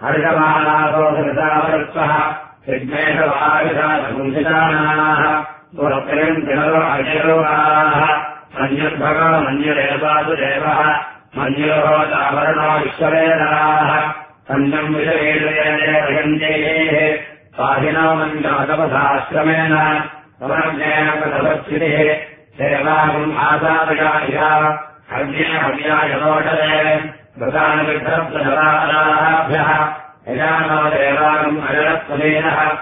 हर्षमानासोऽसृतावृत्वः यज्ञेशवायुषासंहितानाः पुरप्रियन्तिनरो अजरोगाः मन्युर्भगो मन्युरेवासुदेवः मन्युरो तावरणो विश्ववेदाः सन्यम् विषयेन्द्रियेन्द्रियेः स्वाहिनो मन्यमतपसाश्रमेण समर्जेण कृतवत्सितिः सेवागुम् आसादगाया हव्ये हव्याय लोटले कृतानुविद्धब्धराभ्यः यजानो देवागुम् अजरत्वलीनः